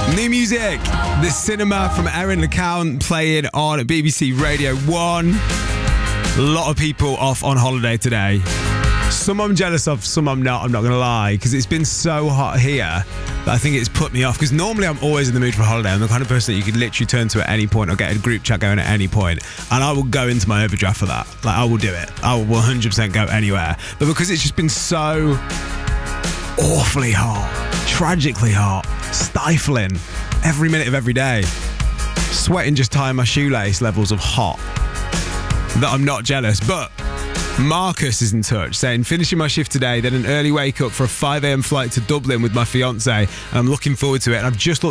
New music, The Cinema from Erin LeCount playing on BBC Radio 1. A lot of people off on holiday today. Some I'm jealous of, some I'm not going to lie, because it's been so hot here that I think it's put me off. Because normally I'm always in the mood for a holiday. I'm the kind of person that you could literally turn to at any point or get a group chat going at any point, and I will go into my overdraft for that. Like, I will do it. I will 100% go anywhere. But because it's just been so awfully hot, tragically hot, stifling every minute of every day, sweating just tying my shoelace levels of hot, that I'm not jealous. But Marcus is in touch saying, finishing my shift today, then an early wake up for a 5 a.m. flight to Dublin with my fiance, and I'm looking forward to it. And I've just looked